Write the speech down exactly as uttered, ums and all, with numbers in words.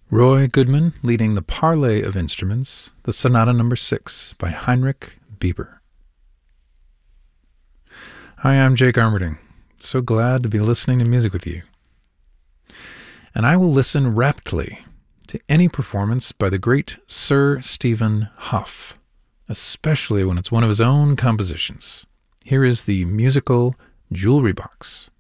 Roy Goodman leading the Parley of Instruments, the Sonata Number six by Heinrich Bieber. Hi, I'm Jake Armerding. So glad to be listening to music with you. And I will listen raptly to any performance by the great Sir Stephen Hough, especially when it's one of his own compositions. Here is the musical Jewelry Box.